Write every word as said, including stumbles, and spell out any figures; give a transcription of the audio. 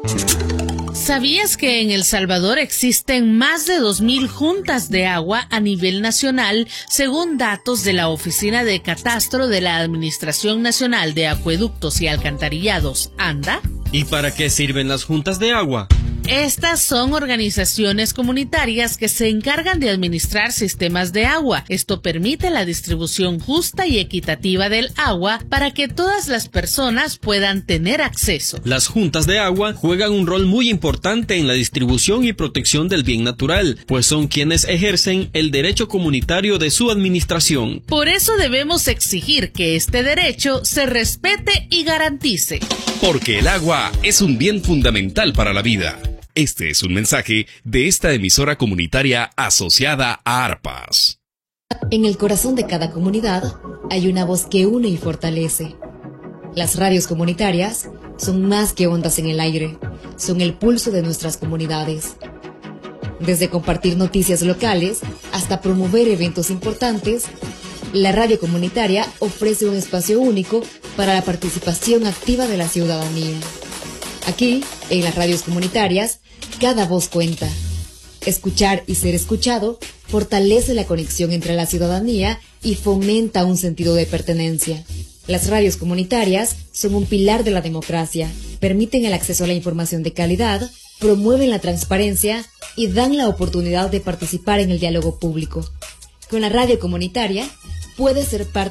¿Sabías que en El Salvador existen más de dos mil juntas de agua a nivel nacional, según datos de la Oficina de Catastro de la Administración Nacional de Acueductos y Alcantarillados, ANDA? ¿Y para qué sirven las juntas de agua? Estas son organizaciones comunitarias que se encargan de administrar sistemas de agua. Esto permite la distribución justa y equitativa del agua para que todas las personas puedan tener acceso. Las juntas de agua juegan un rol muy importante en la distribución y protección del bien natural, pues son quienes ejercen el derecho comunitario de su administración. Por eso debemos exigir que este derecho se respete y garantice. Porque el agua es un bien fundamental para la vida. Este es un mensaje de esta emisora comunitaria asociada a ARPAS. En el corazón de cada comunidad hay una voz que une y fortalece. Las radios comunitarias son más que ondas en el aire, son el pulso de nuestras comunidades. Desde compartir noticias locales hasta promover eventos importantes, la radio comunitaria ofrece un espacio único para la participación activa de la ciudadanía. Aquí, en las radios comunitarias, cada voz cuenta. Escuchar y ser escuchado fortalece la conexión entre la ciudadanía y fomenta un sentido de pertenencia. Las radios comunitarias son un pilar de la democracia, permiten el acceso a la información de calidad, promueven la transparencia y dan la oportunidad de participar en el diálogo público. Con la radio comunitaria, puedes ser parte